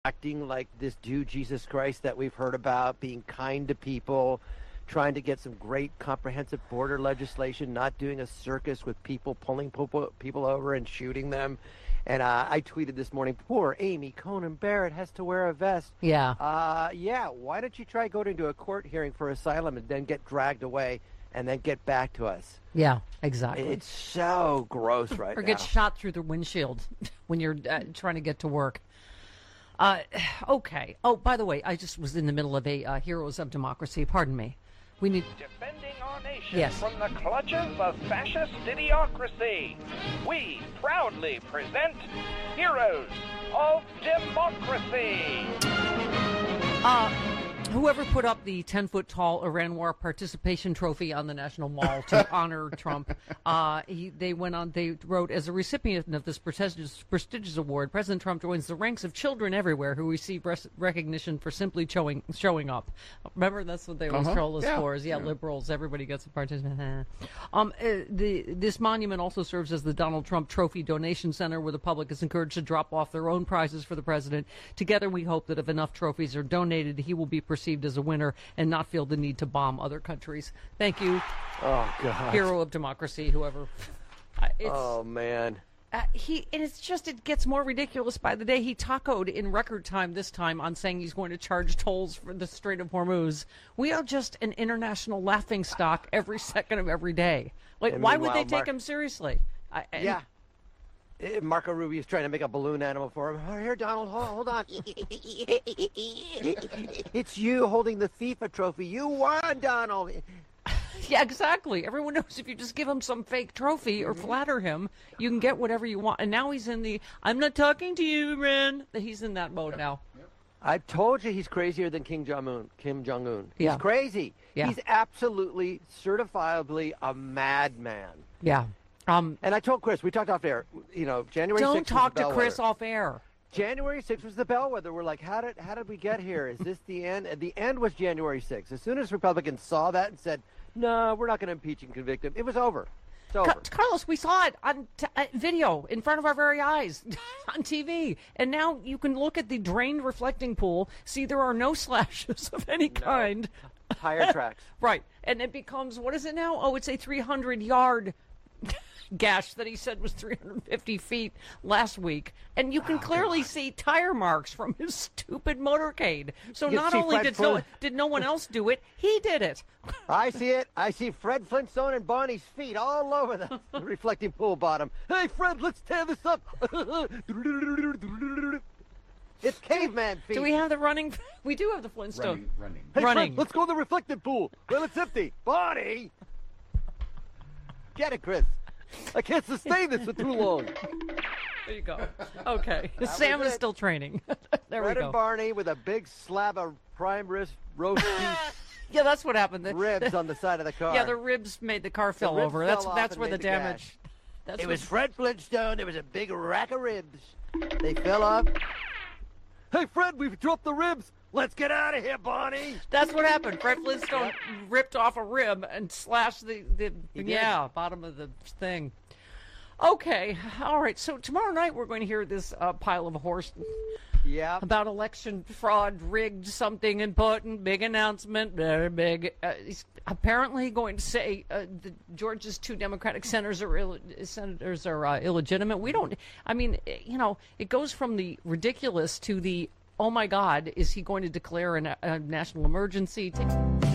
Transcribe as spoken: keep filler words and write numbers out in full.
acting like this dude, Jesus Christ, that we've heard about, being kind to people, trying to get some great comprehensive border legislation, not doing a circus with people pulling people, people over and shooting them. And uh, I tweeted this morning, poor Amy Coney Barrett has to wear a vest. Yeah. Uh, yeah, why don't you try going to a court hearing for asylum and then get dragged away and then get back to us? Yeah, exactly. It's so gross right or now. Or get shot through the windshield when you're uh, trying to get to work. Uh, okay. Oh, by the way, I just was in the middle of a uh, Heroes of Democracy. Pardon me. We need... Defending our nation yes. from the clutches of fascist idiocracy, we proudly present Heroes of Democracy. Uh, whoever put up the ten-foot-tall Iran War participation trophy on the National Mall to honor Trump, uh, he, they went on, they wrote, as a recipient of this prestigious, prestigious award, President Trump joins the ranks of children everywhere who receive res- recognition for simply showing showing up. Remember, that's what they always uh-huh. troll us yeah. for, is, yeah, yeah, liberals, everybody gets a participation. um, uh, the, this monument also serves as the Donald Trump Trophy Donation Center, where the public is encouraged to drop off their own prizes for the president. Together, we hope that if enough trophies are donated, he will be perceived as a winner and not feel the need to bomb other countries. Thank you, oh God, hero of democracy, whoever. Uh, it's, oh man, uh, he and it's just it gets more ridiculous by the day. He tacoed in record time this time on saying he's going to charge tolls for the Strait of Hormuz. We are just an international laughing stock every second of every day. Like, and why would they take Mark, him seriously? I, and, yeah. Marco Rubio's trying to make a balloon animal for him. Oh, here, Donald, hold, hold on. It's you holding the FIFA trophy. You won, Donald. Yeah, exactly. Everyone knows if you just give him some fake trophy or flatter him, you can get whatever you want. And now he's in the, I'm not talking to you, Ren. He's in that mode now. I told you he's crazier than Kim Jong-un. Kim Jong-un. He's yeah. crazy. Yeah. He's absolutely, certifiably a madman. Yeah. Um, and I told Chris, we talked off air, you know, January don't sixth talk was the to Chris bellwether. off air. January sixth was the bellwether. We're like, how did how did we get here? Is this the end? And the end was January sixth. As soon as Republicans saw that and said, no, we're not going to impeach and convict him, it was over. It's over. Ca- Carlos, we saw it on t- uh, video in front of our very eyes on T V. And now you can look at the drained reflecting pool, see there are no slashes of any no. kind. Tire tracks. Right. And it becomes, what is it now? Oh, it's a three hundred yard gash that he said was three hundred fifty feet last week. And you can oh, clearly God. see tire marks from his stupid motorcade. So you not only did no, did no one else do it, he did it. I see it. I see Fred Flintstone and Barney's feet all over the reflecting pool bottom. Hey, Fred, let's tear this up. It's caveman feet. Do we have the running? We do have the Flintstone. Running. running. Hey, running. Fred, let's go to the reflected pool. Well, it's empty. Barney! Get it, Chris. I can't sustain this for too long. There you go. Okay. Sam is still training. There Fred we go. and Barney with a big slab of prime rib roast beef. Yeah, that's what happened. The, ribs the, on the side of the car. Yeah, the ribs made the car fall ribs over. fell That's off that's and where the made the damage. gash. That's it what, was Fred Flintstone. There was a big rack of ribs. They fell off. Hey, Fred, we've dropped the ribs. Let's get out of here, Barney. That's what happened. Fred Flintstone yep. ripped off a rib and slashed the, the yeah, bottom of the thing. Okay, all right. So tomorrow night we're going to hear this uh, pile of horse yeah. about election fraud, rigged something important, big announcement, very big. Uh, he's apparently going to say uh, the Georgia's two Democratic senators are Ill- senators are uh, illegitimate. We don't. I mean, you know, it goes from the ridiculous to the oh my God, is he going to declare an, a national emergency? Take-